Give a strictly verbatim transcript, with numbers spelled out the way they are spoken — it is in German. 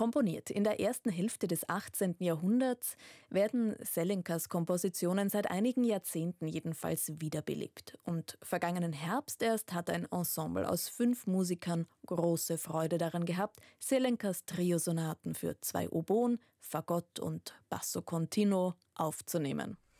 Komponiert in der ersten Hälfte des achtzehnten Jahrhunderts werden Selinkas Kompositionen seit einigen Jahrzehnten jedenfalls wiederbelebt. Und vergangenen Herbst erst hat ein Ensemble aus fünf Musikern große Freude daran gehabt, Selinkas Triosonaten für zwei Oboen, Fagott und Basso Continuo aufzunehmen.